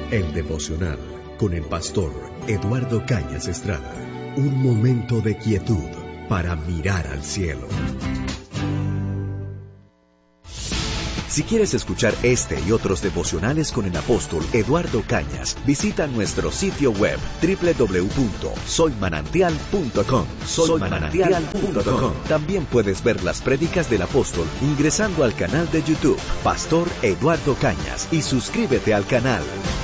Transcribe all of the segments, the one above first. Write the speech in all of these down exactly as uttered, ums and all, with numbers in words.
El devocional con el pastor Eduardo Cañas Estrada. Un momento de quietud para mirar al cielo. Si quieres escuchar este y otros devocionales con el apóstol Eduardo Cañas, visita nuestro sitio web doble u doble u doble u punto soy manantial punto com. soy manantial punto com. También puedes ver las prédicas del apóstol ingresando al canal de YouTube Pastor Eduardo Cañas y suscríbete al canal.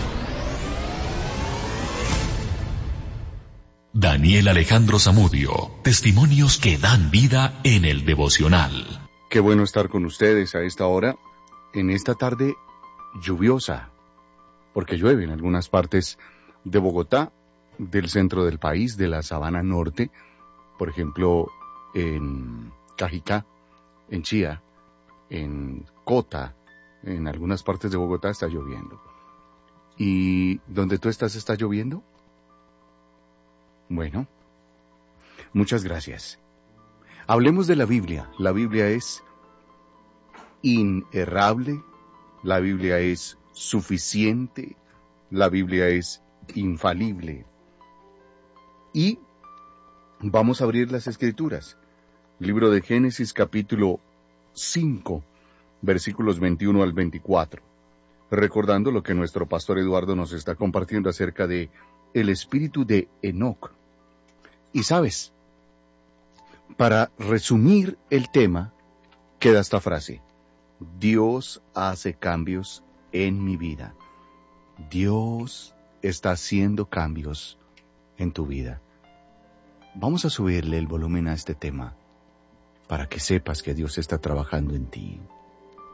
Daniel Alejandro Zamudio, testimonios que dan vida en el devocional. Qué bueno estar con ustedes a esta hora, en esta tarde lluviosa, porque llueve en algunas partes de Bogotá, del centro del país, de la Sabana Norte, por ejemplo, en Cajicá, en Chía, en Cota, en algunas partes de Bogotá está lloviendo. ¿Y donde tú estás está lloviendo? Bueno, muchas gracias. Hablemos de la Biblia. La Biblia es inerrable, la Biblia es suficiente, la Biblia es infalible. Y vamos a abrir las Escrituras. Libro de Génesis, capítulo cinco, versículos veintiuno al veinticuatro. Recordando lo que nuestro pastor Eduardo nos está compartiendo acerca de el espíritu de Enoc. Y sabes, para resumir el tema, queda esta frase: Dios hace cambios en mi vida. Dios está haciendo cambios en tu vida. Vamos a subirle el volumen a este tema para que sepas que Dios está trabajando en ti.